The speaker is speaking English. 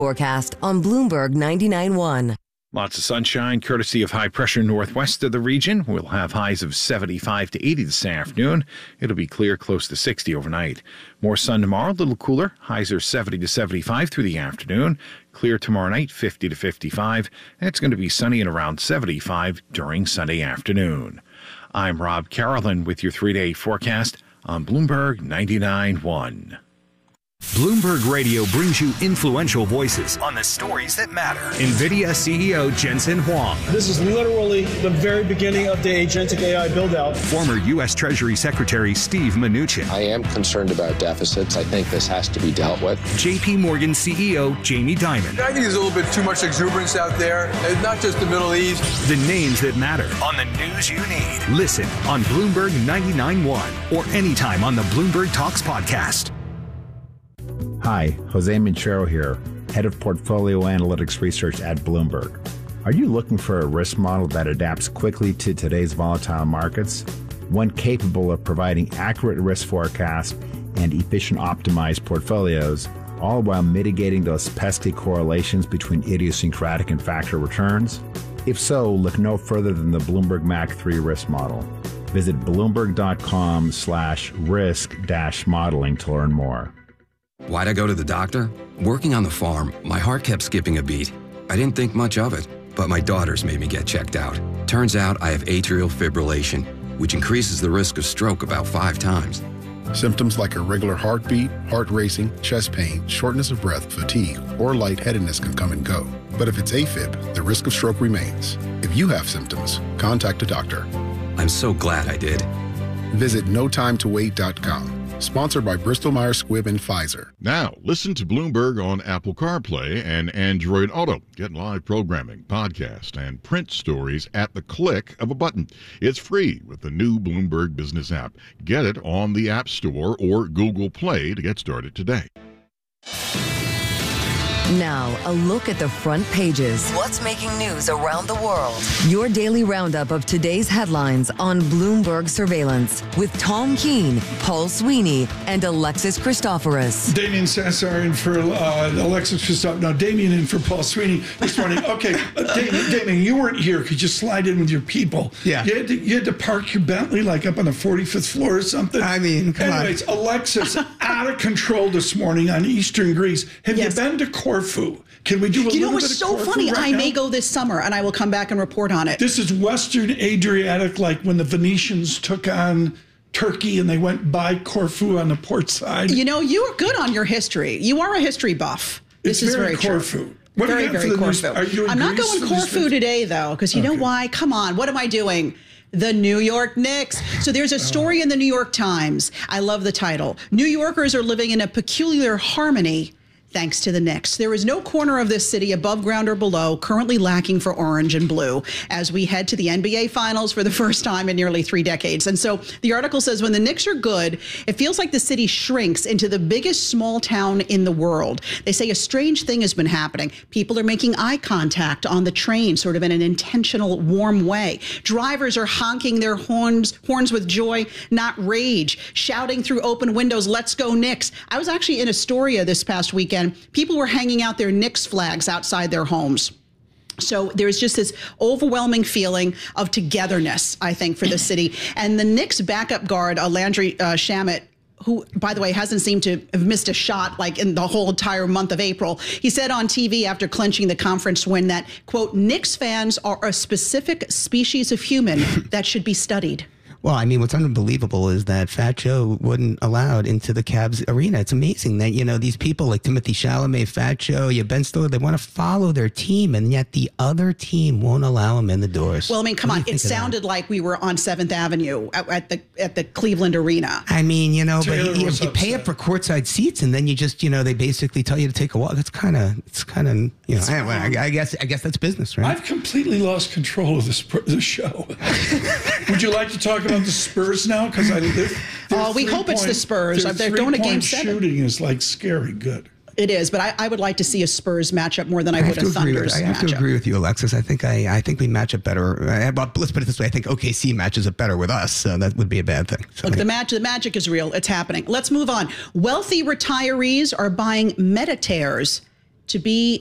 Forecast on Bloomberg 99.1. Lots of sunshine, courtesy of high pressure northwest of the region. We'll have highs of 75 to 80 this afternoon. It'll be clear, close to 60 overnight. More sun tomorrow, a little cooler. Highs are 70 to 75 through the afternoon. Clear tomorrow night, 50 to 55. And it's going to be sunny and around 75 during Sunday afternoon. I'm Rob Carolyn with your 3-day forecast on Bloomberg 99.1. Bloomberg Radio brings you influential voices on the stories that matter. NVIDIA CEO Jensen Huang. This is literally the very beginning of the agentic AI build-out. Former U.S. Treasury Secretary Steve Mnuchin. I am concerned about deficits. I think this has to be dealt with. JP Morgan CEO Jamie Dimon. I think there's a little bit too much exuberance out there, and not just the Middle East. The names that matter on the news you need. Listen on Bloomberg 99.1 or anytime on the Bloomberg Talks podcast. Hi, Jose Minchero here, Head of Portfolio Analytics Research at Bloomberg. Are you looking for a risk model that adapts quickly to today's volatile markets? One capable of providing accurate risk forecasts and efficient optimized portfolios, all while mitigating those pesky correlations between idiosyncratic and factor returns? If so, look no further than the Bloomberg Mac 3 risk model. Visit bloomberg.com/risk-modeling to learn more. Why'd I go to the doctor? Working on the farm, my heart kept skipping a beat. I didn't think much of it, but my daughters made me get checked out. Turns out I have atrial fibrillation, which increases the risk of stroke about 5 times. Symptoms like irregular heartbeat, heart racing, chest pain, shortness of breath, fatigue, or lightheadedness can come and go. But if it's AFib, the risk of stroke remains. If you have symptoms, contact a doctor. I'm so glad I did. Visit notimetowait.com. Sponsored by Bristol-Myers Squibb and Pfizer. Now, listen to Bloomberg on Apple CarPlay and Android Auto. Get live programming, podcast, and print stories at the click of a button. It's free with the new Bloomberg Business app. Get it on the App Store or Google Play to get started today. Now, a look at the front pages. What's making news around the world? Your daily roundup of today's headlines on Bloomberg Surveillance with Tom Keene, Paul Sweeney, and Alexis Christoforous. Damien Sassar in for Alexis Christoforous. No, Damien in for Paul Sweeney this morning. Okay, Damien, you weren't here. Could you slide in with your people? Yeah. You had to park your Bentley like up on the 45th floor or something? I mean, come on. Anyways, Alexis, out of control this morning on Eastern Greece. Have you been to Corfu? Can we do a little bit of Corfu? You know what's so funny? I may go go this summer, and I will come back and report on it. This is Western Adriatic, like when the Venetians took on Turkey and they went by Corfu on the port side. You know, you are good on your history. You are a history buff. This is very Corfu. True. What very, do you have very for the Corfu. news? Are you in I'm not Greece going for Corfu today, though, because you know why? Come on. What am I doing? The New York Knicks. So there's a story in the New York Times. I love the title. New Yorkers are living in a peculiar harmony thanks to the Knicks. There is no corner of this city, above ground or below, currently lacking for orange and blue as we head to the NBA Finals for the first time in nearly 3 decades. And so the article says when the Knicks are good, it feels like the city shrinks into the biggest small town in the world. They say a strange thing has been happening. People are making eye contact on the train, sort of in an intentional, warm way. Drivers are honking their horns with joy, not rage, shouting through open windows, "Let's go Knicks." I was actually in Astoria this past weekend. People were hanging out their Knicks flags outside their homes. So there's just this overwhelming feeling of togetherness, I think, for the city. And the Knicks backup guard, Landry Shamet, who, by the way, hasn't seemed to have missed a shot like in the whole entire month of April. He said on TV after clinching the conference win that, quote, "Knicks fans are a specific species of human that should be studied." Well, I mean, what's unbelievable is that Fat Joe wasn't allowed into the Cavs arena. It's amazing that, you know, these people like Timothy Chalamet, Fat Joe, Ben Stiller, they want to follow their team, and yet the other team won't allow them in the doors. Well, I mean, come on. It sounded like we were on 7th Avenue at the Cleveland Arena. I mean, you know, but you pay up for courtside seats, and then you just, you know, they basically tell you to take a walk. It's kind of, you know, I guess that's business, right? I've completely lost control of the show. Would you like to talk about the Spurs now? Because we hope it's the Spurs. They're going to Game 7. Shooting is like scary good. It is, but I would like to see a Spurs matchup more than I would a Thunder's matchup. I have to agree with you, Alexis. I think we match up better. Let's put it this way. I think OKC matches up better with us, so that would be a bad thing. So, look, the magic is real. It's happening. Let's move on. Wealthy retirees are buying Meditaires to be